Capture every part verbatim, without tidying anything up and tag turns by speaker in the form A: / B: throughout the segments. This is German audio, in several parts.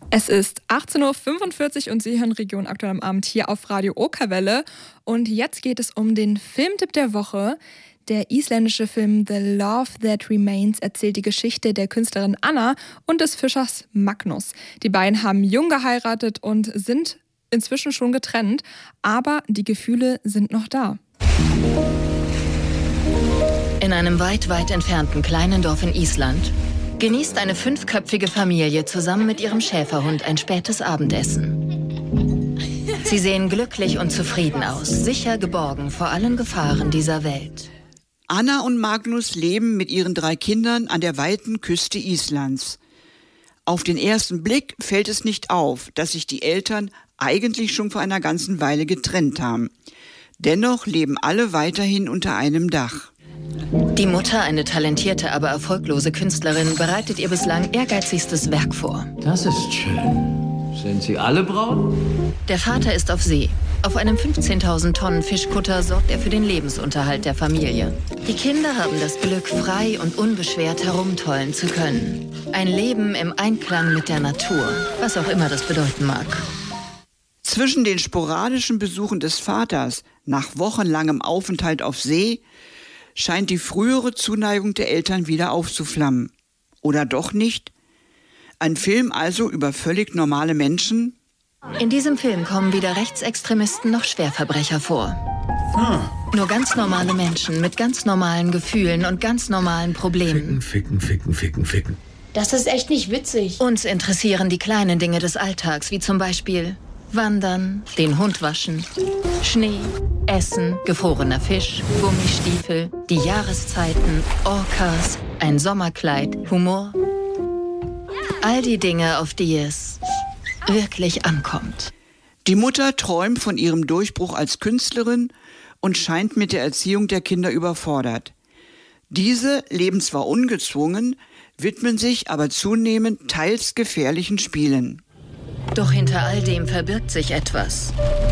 A: Es ist achtzehn Uhr fünfundvierzig und Sie hören Region aktuell am Abend hier auf Radio Okerwelle. Und jetzt geht es um den Filmtipp der Woche. Der isländische Film The Love That Remains erzählt die Geschichte der Künstlerin Anna und des Fischers Magnus. Die beiden haben jung geheiratet und sind inzwischen schon getrennt, aber die Gefühle sind noch da.
B: In einem weit, weit entfernten kleinen Dorf in Island genießt eine fünfköpfige Familie zusammen mit ihrem Schäferhund ein spätes Abendessen. Sie sehen glücklich und zufrieden aus, sicher geborgen vor allen Gefahren dieser Welt.
C: Anna und Magnus leben mit ihren drei Kindern an der weiten Küste Islands. Auf den ersten Blick fällt es nicht auf, dass sich die Eltern eigentlich schon vor einer ganzen Weile getrennt haben. Dennoch leben alle weiterhin unter einem Dach.
B: Die Mutter, eine talentierte, aber erfolglose Künstlerin, bereitet ihr bislang ehrgeizigstes Werk vor.
D: Das ist schön. Sind Sie alle braun?
B: Der Vater ist auf See. Auf einem fünfzehntausend Tonnen Fischkutter sorgt er für den Lebensunterhalt der Familie. Die Kinder haben das Glück, frei und unbeschwert herumtollen zu können. Ein Leben im Einklang mit der Natur, was auch immer das bedeuten mag.
C: Zwischen den sporadischen Besuchen des Vaters nach wochenlangem Aufenthalt auf See scheint die frühere Zuneigung der Eltern wieder aufzuflammen. Oder doch nicht? Ein Film also über völlig normale Menschen?
B: In diesem Film kommen weder Rechtsextremisten noch Schwerverbrecher vor.
D: Hm.
B: Nur ganz normale Menschen mit ganz normalen Gefühlen und ganz normalen Problemen.
D: Ficken, ficken, ficken, ficken, ficken.
E: Das ist echt nicht witzig.
B: Uns interessieren die kleinen Dinge des Alltags, wie zum Beispiel Wandern, den Hund waschen, Schnee, Essen, gefrorener Fisch, Gummistiefel, die Jahreszeiten, Orcas, ein Sommerkleid, Humor. All die Dinge, auf die es wirklich ankommt.
C: Die Mutter träumt von ihrem Durchbruch als Künstlerin und scheint mit der Erziehung der Kinder überfordert. Diese leben zwar ungezwungen, widmen sich aber zunehmend teils gefährlichen Spielen.
B: Doch hinter all dem verbirgt sich etwas.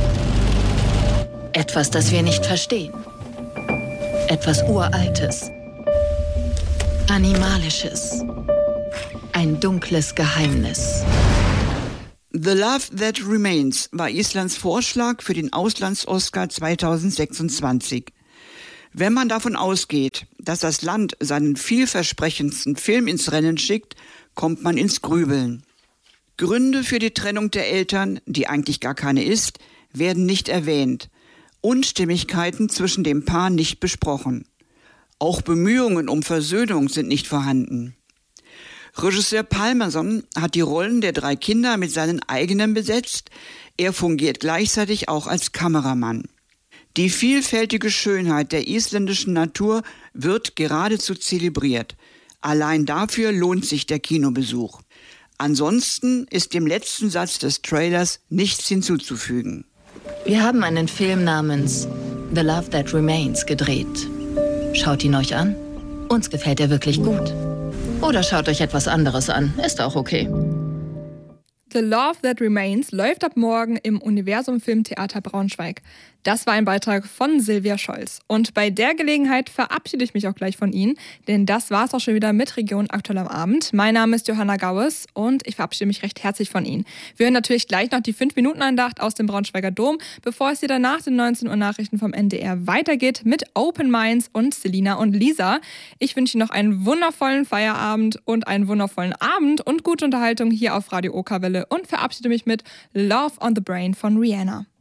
B: Etwas, das wir nicht verstehen. Etwas Uraltes. Animalisches. Ein dunkles Geheimnis.
C: The Love That Remains war Islands Vorschlag für den Auslands-Oscar zweitausendsechsundzwanzig. Wenn man davon ausgeht, dass das Land seinen vielversprechendsten Film ins Rennen schickt, kommt man ins Grübeln. Gründe für die Trennung der Eltern, die eigentlich gar keine ist, werden nicht erwähnt. Unstimmigkeiten zwischen dem Paar nicht besprochen. Auch Bemühungen um Versöhnung sind nicht vorhanden. Regisseur Pálmason hat die Rollen der drei Kinder mit seinen eigenen besetzt. Er fungiert gleichzeitig auch als Kameramann. Die vielfältige Schönheit der isländischen Natur wird geradezu zelebriert. Allein dafür lohnt sich der Kinobesuch. Ansonsten ist dem letzten Satz des Trailers nichts hinzuzufügen.
B: Wir haben einen Film namens The Love That Remains gedreht. Schaut ihn euch an. Uns gefällt er wirklich gut. Oder schaut euch etwas anderes an. Ist auch okay.
A: The Love That Remains läuft ab morgen im Universum Filmtheater Braunschweig. Das war ein Beitrag von Silvia Scholz. Und bei der Gelegenheit verabschiede ich mich auch gleich von Ihnen, denn das war es auch schon wieder mit Region aktuell am Abend. Mein Name ist Johanna Gaues und ich verabschiede mich recht herzlich von Ihnen. Wir hören natürlich gleich noch die fünf Minuten Andacht aus dem Braunschweiger Dom, bevor es wieder nach den neunzehn Uhr Nachrichten vom N D R weitergeht mit Open Minds und Selina und Lisa. Ich wünsche Ihnen noch einen wundervollen Feierabend und einen wundervollen Abend und gute Unterhaltung hier auf Radio Okerwelle und verabschiede mich mit Love on the Brain von Rihanna.